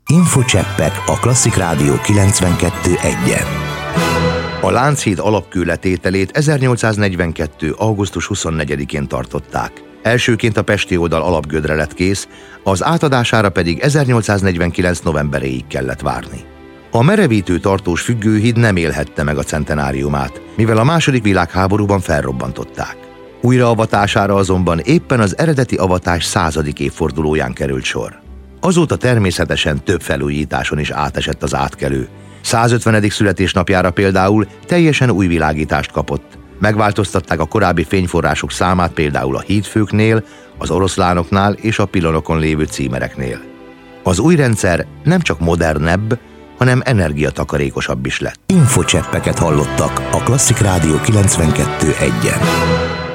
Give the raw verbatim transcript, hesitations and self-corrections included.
Infocseppek a Klasszik Rádió kilencvenkettő egyen. A Lánchíd alapkőletételét ezernyolcszáznegyvenkettő. augusztus huszonnegyedikén tartották. Elsőként a pesti oldal alapgödre lett kész, az átadására pedig ezernyolcszáznegyvenkilenc. novemberéig kellett várni. A merevítő tartós függőhíd nem élhette meg a centenáriumát, mivel a második világháborúban felrobbantották. Újraavatására azonban éppen az eredeti avatás századik évfordulóján került sor. Azóta természetesen több felújításon is átesett az átkelő. százötvenedik születésnapjára például teljesen új világítást kapott. Megváltoztatták a korábbi fényforrások számát például a hídfőknél, az oroszlánoknál és a pilonokon lévő címereknél. Az új rendszer nem csak modernebb, hanem energiatakarékosabb is lett. Infocseppeket hallottak a Klasszik Rádió kilencvenkettő egyen.